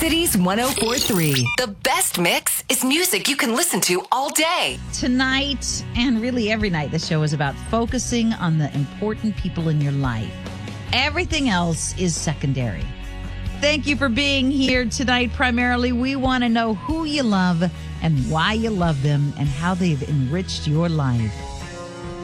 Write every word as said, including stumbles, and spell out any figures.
Cities one oh four point three. The best mix is music you can listen to all day. Tonight, and really every night, the show is about focusing on the important people in your life. Everything else is secondary. Thank you for being here tonight. Primarily, we want to know who you love and why you love them and how they've enriched your life.